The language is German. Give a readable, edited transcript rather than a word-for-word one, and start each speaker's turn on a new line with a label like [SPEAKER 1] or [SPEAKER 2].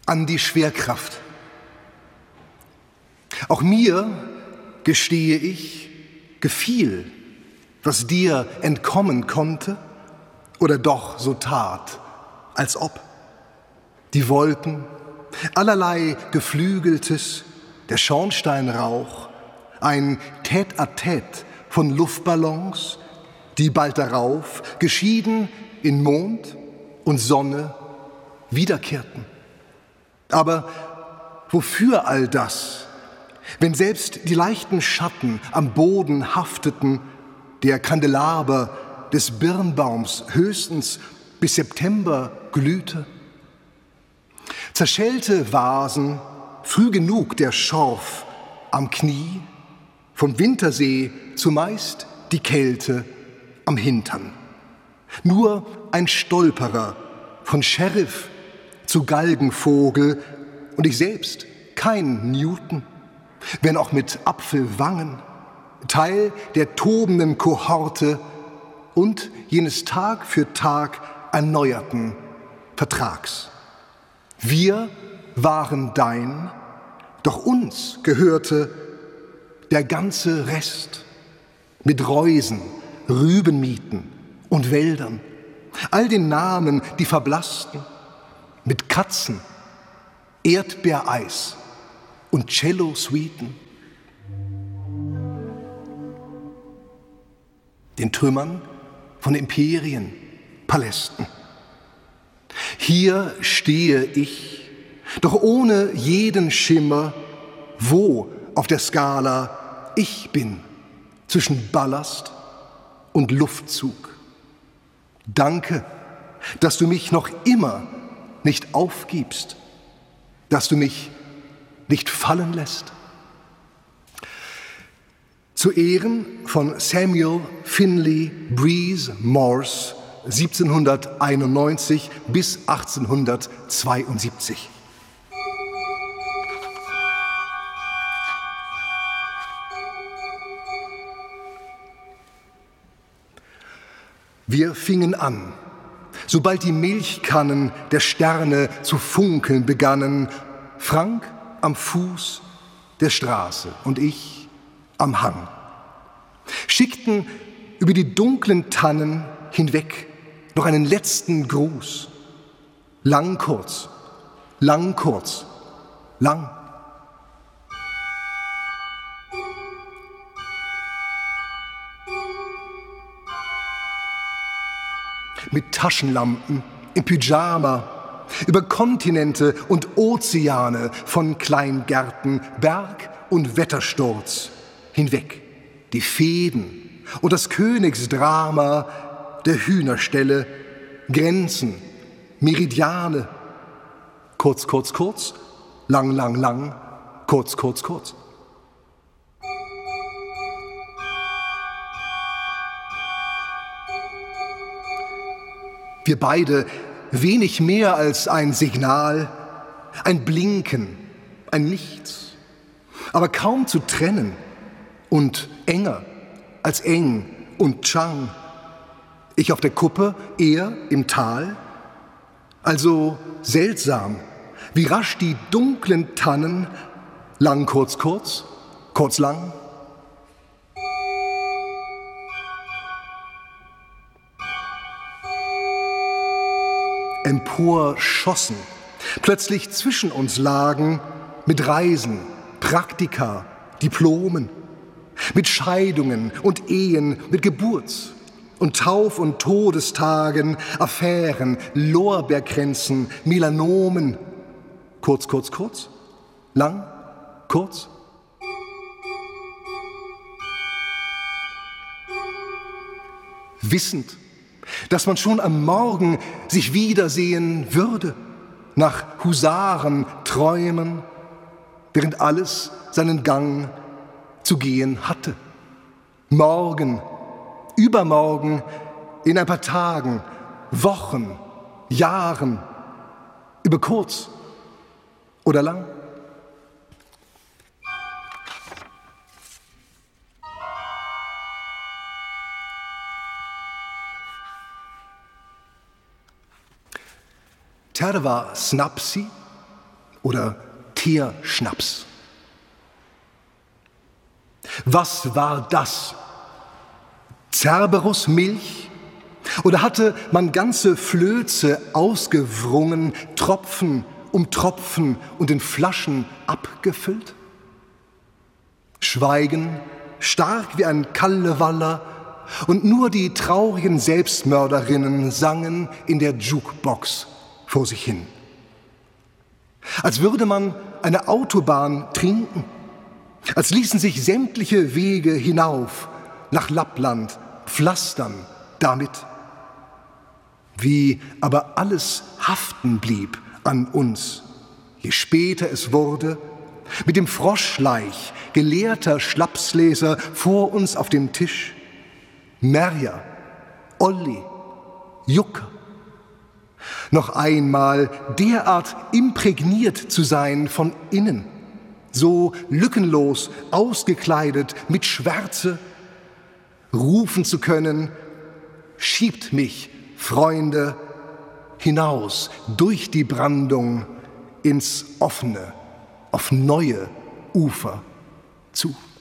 [SPEAKER 1] an die Schwerkraft. Auch mir, gestehe ich, gefiel, was dir entkommen konnte oder doch so tat, als ob. Die Wolken, allerlei Geflügeltes, der Schornsteinrauch, ein Tête-à-Tête von Luftballons, die bald darauf, geschieden in Mond und Sonne, wiederkehrten. Aber wofür all das, wenn selbst die leichten Schatten am Boden hafteten, der Kandelaber des Birnbaums höchstens bis September glühte? Zerschellte Vasen, früh genug der Schorf am Knie, vom Wintersee zumeist die Kälte am Hintern. Nur ein Stolperer von Sheriff zu Galgenvogel und ich selbst kein Newton, wenn auch mit Apfelwangen, Teil der tobenden Kohorte und jenes Tag für Tag erneuerten Vertrags. Wir waren dein, doch uns gehörte der ganze Rest mit Reusen, Rübenmieten und Wäldern, all den Namen, die verblassten, mit Katzen, Erdbeereis und Cello-Suiten, den Trümmern von Imperien, Palästen. Hier stehe ich, doch ohne jeden Schimmer, wo auf der Skala ich bin, zwischen Ballast und Luftzug. Danke, dass du mich noch immer nicht aufgibst, dass du mich nicht fallen lässt. Zu Ehren von Samuel Finley Breese Morse, 1791 bis 1872. Wir fingen an, sobald die Milchkannen der Sterne zu funkeln begannen, Frank am Fuß der Straße und ich am Hang, schickten über die dunklen Tannen hinweg noch einen letzten Gruß. Lang, kurz, lang, kurz, lang. Mit Taschenlampen, im Pyjama, über Kontinente und Ozeane, von Kleingärten, Berg- und Wettersturz hinweg. Die Fäden und das Königsdrama der Hühnerställe, Grenzen, Meridiane, kurz, kurz, kurz, lang, lang, lang, kurz, kurz, kurz. Wir beide wenig mehr als ein Signal, ein Blinken, ein Nichts, aber kaum zu trennen und enger als eng und Chang. Ich auf der Kuppe, er im Tal. Also seltsam, wie rasch die dunklen Tannen, lang, kurz, kurz, kurz, lang, emporschossen, plötzlich zwischen uns lagen, mit Reisen, Praktika, Diplomen, mit Scheidungen und Ehen, mit Geburts- und Tauf- und Todestagen, Affären, Lorbeerkränzen, Melanomen, kurz, kurz, kurz, lang, kurz. Wissend, dass man schon am Morgen sich wiedersehen würde, nach Husaren träumen, während alles seinen Gang zu gehen hatte. Morgen, übermorgen, in ein paar Tagen, Wochen, Jahren, über kurz oder lang. Terva snapsi, oder Teerschnaps. Was war das? Cerberus Milch? Oder hatte man ganze Flöze ausgewrungen, Tropfen um Tropfen und in Flaschen abgefüllt? Schweigen, stark wie ein Kallewaller, und nur die traurigen Selbstmörderinnen sangen in der Jukebox vor sich hin. Als würde man eine Autobahn trinken, als ließen sich sämtliche Wege hinauf nach Lappland pflastern damit. Wie aber alles haften blieb an uns, je später es wurde, mit dem Froschleich gelehrter Schnapsleser vor uns auf dem Tisch, Merja, Olli, Jukka. Noch einmal derart imprägniert zu sein von innen, so lückenlos ausgekleidet mit Schwärze, rufen zu können: Schiebt mich, Freunde, hinaus durch die Brandung ins offene, auf neue Ufer zu.